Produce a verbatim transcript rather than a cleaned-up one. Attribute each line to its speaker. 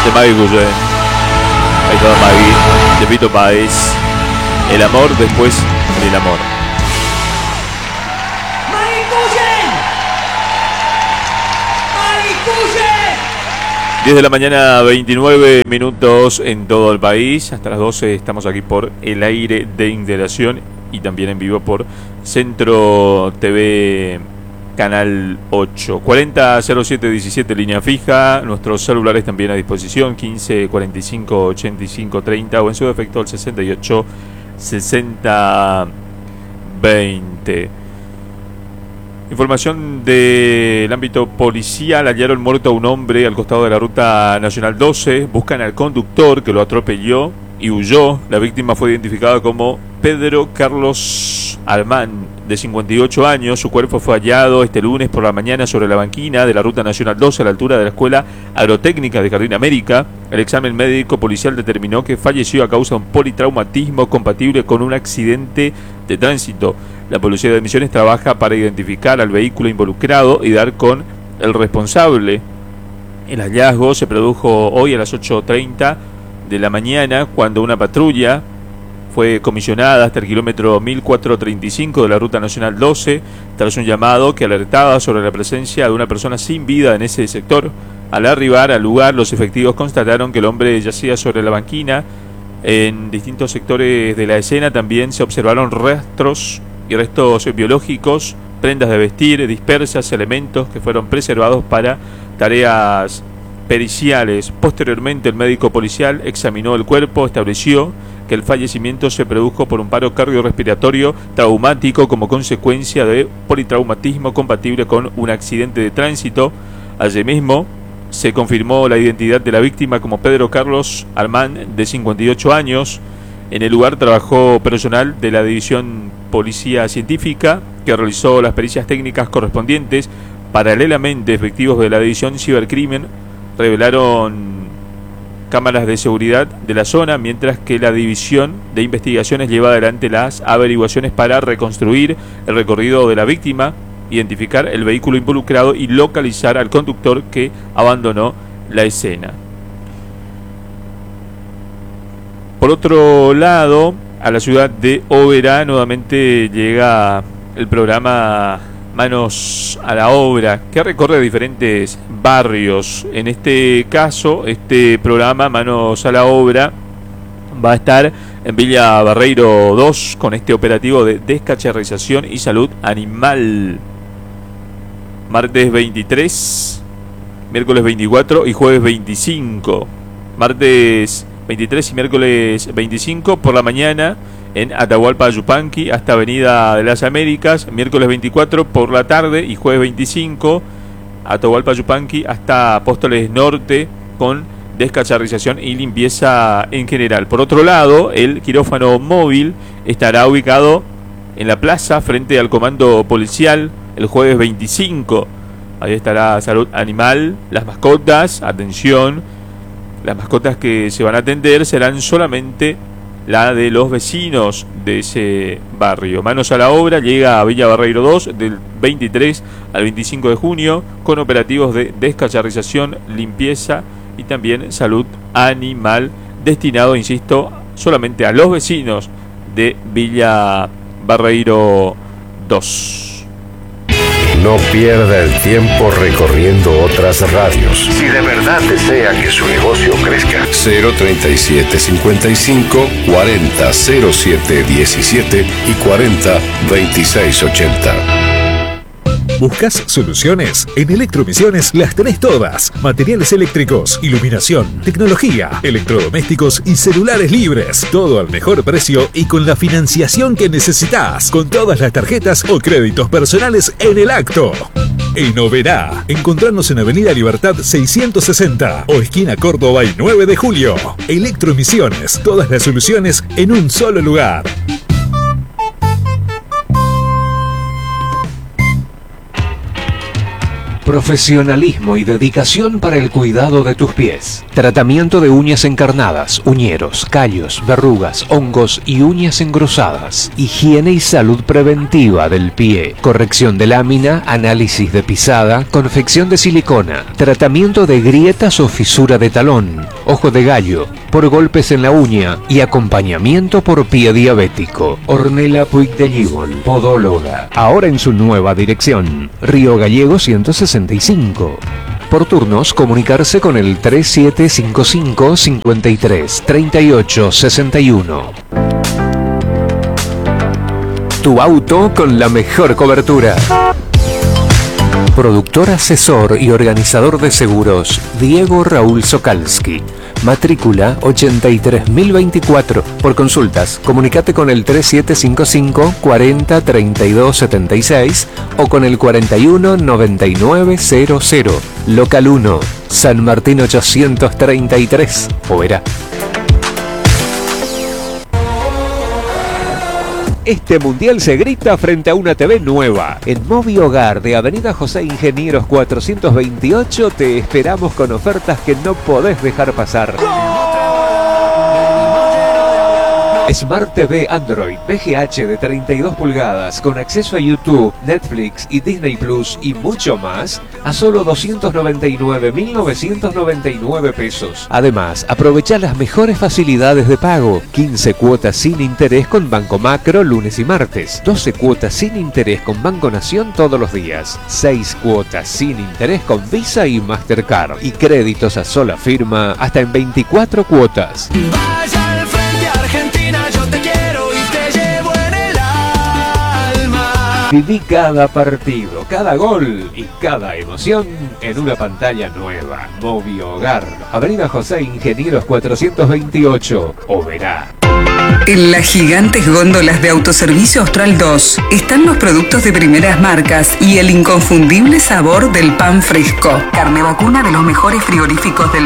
Speaker 1: de Maggie Guyén. Ahí está Maggie, de Fito Páez. El amor después del amor.
Speaker 2: Maggie Guyén. Maggie Guyén.
Speaker 1: diez de la mañana, veintinueve minutos en todo el país. Hasta las doce estamos aquí por El Aire de Integración y también en vivo por Centro T V Canal ocho. cuarenta cero siete diecisiete línea fija. Nuestros celulares también a disposición. quince cuarenta y cinco ochenta y cinco treinta o en su defecto el sesenta y ocho sesenta veinte. Información del ámbito policial. Hallaron muerto a un hombre al costado de la ruta nacional doce. Buscan al conductor que lo atropelló y huyó. La víctima fue identificada como Pedro Carlos Almán, de cincuenta y ocho años. Su cuerpo fue hallado este lunes por la mañana sobre la banquina de la ruta nacional doce a la altura de la Escuela Agrotécnica de Jardín América. El examen médico policial determinó que falleció a causa de un politraumatismo compatible con un accidente de tránsito. La Policía de Misiones trabaja para identificar al vehículo involucrado y dar con el responsable. El hallazgo se produjo hoy a las ocho treinta de la mañana cuando una patrulla fue comisionada hasta el kilómetro mil cuatrocientos treinta y cinco de la ruta nacional doce tras un llamado que alertaba sobre la presencia de una persona sin vida en ese sector. Al arribar al lugar, los efectivos constataron que el hombre yacía sobre la banquina. En distintos sectores de la escena también se observaron rastros y restos biológicos, prendas de vestir dispersas, elementos que fueron preservados para tareas periciales. Posteriormente, el médico policial examinó el cuerpo, estableció que el fallecimiento se produjo por un paro cardiorrespiratorio traumático como consecuencia de politraumatismo compatible con un accidente de tránsito. Allí mismo se confirmó la identidad de la víctima como Pedro Carlos Almán, de cincuenta y ocho años. En el lugar trabajó personal de la División Policía Científica, que realizó las pericias técnicas correspondientes. Paralelamente, efectivos de la División Cibercrimen revelaron cámaras de seguridad de la zona, mientras que la División de Investigaciones lleva adelante las averiguaciones para reconstruir el recorrido de la víctima, identificar el vehículo involucrado y localizar al conductor que abandonó la escena. Por otro lado, a la ciudad de Oberá nuevamente llega el programa Manos a la Obra, que recorre diferentes barrios. En este caso, este programa Manos a la Obra va a estar en Villa Barreiro dos con este operativo de descacharrización y salud animal. Martes veintitrés, miércoles veinticuatro y jueves veinticinco. Martes veintitrés y miércoles veinticinco por la mañana en Atahualpa Yupanqui hasta Avenida de las Américas. Miércoles veinticuatro por la tarde y jueves veinticinco Atahualpa Yupanqui hasta Apóstoles Norte con descacharrización y limpieza en general. Por otro lado, el quirófano móvil estará ubicado en la plaza frente al comando policial el jueves veinticinco. Ahí estará salud animal, las mascotas, atención, las mascotas que se van a atender serán solamente la de los vecinos de ese barrio. Manos a la Obra llega a Villa Barreiro dos del veintitrés al veinticinco de junio con operativos de descacharrización, limpieza y también salud animal, destinado, insisto, solamente a los vecinos de Villa Barreiro dos.
Speaker 3: No pierda el tiempo recorriendo otras radios. Si de verdad desea que su negocio crezca. cero treinta y siete cincuenta y cinco cuarenta cero siete diecisiete y cuarenta veintiséis ochenta.
Speaker 4: ¿Buscas soluciones? En Electromisiones las tenés todas. Materiales eléctricos, iluminación, tecnología, electrodomésticos y celulares libres. Todo al mejor precio y con la financiación que necesitas. Con todas las tarjetas o créditos personales en el acto. En Oberá, encontrarnos en Avenida Libertad seiscientos sesenta o esquina Córdoba y nueve de julio. Electromisiones, todas las soluciones en un solo lugar.
Speaker 5: Profesionalismo y dedicación para el cuidado de tus pies. Tratamiento de uñas encarnadas, uñeros, callos, verrugas, hongos y uñas engrosadas. Higiene y salud preventiva del pie. Corrección de lámina, análisis de pisada, confección de silicona. Tratamiento de grietas o fisura de talón, ojo de gallo, por golpes en la uña y acompañamiento por pie diabético. Ornella Puig de Gíbol, podóloga. Ahora en su nueva dirección. Río Gallego ciento sesenta y cinco. Por turnos, comunicarse con el tres siete cinco cinco, cinco tres, tres ocho seis uno. Tu auto con la mejor cobertura. Productor, asesor y organizador de seguros, Diego Raúl Sokalski. Matrícula ochenta y tres mil veinticuatro. Por consultas, comunicate con el tres siete cinco cinco, cuarenta, treinta y dos setenta y seis o con el cuarenta y uno, noventa y nueve cero cero. Local uno, San Martín ochocientos treinta y tres. Oberá. Este mundial se grita frente a una T V nueva. En Movi Hogar de Avenida José Ingenieros cuatrocientos veintiocho te esperamos con ofertas que no podés dejar pasar. Smart T V Android V G H de treinta y dos pulgadas con acceso a YouTube, Netflix y Disney Plus y mucho más a solo doscientos noventa y nueve mil novecientos noventa y nueve pesos. Además, aprovecha las mejores facilidades de pago. quince cuotas sin interés con Banco Macro lunes y martes. doce cuotas sin interés con Banco Nación todos los días. seis cuotas sin interés con Visa y Mastercard. Y créditos a sola firma hasta en veinticuatro cuotas.
Speaker 2: Vaya al frente, Argentina, yo te quiero y te llevo en el alma.
Speaker 5: Viví cada partido, cada gol y cada emoción en una pantalla nueva. Movi Hogar, Avenida José Ingenieros cuatrocientos veintiocho, Oberá.
Speaker 6: En las gigantes góndolas de Autoservicio Austral dos están los productos de primeras marcas y el inconfundible sabor del pan fresco. Carne vacuna de los mejores frigoríficos del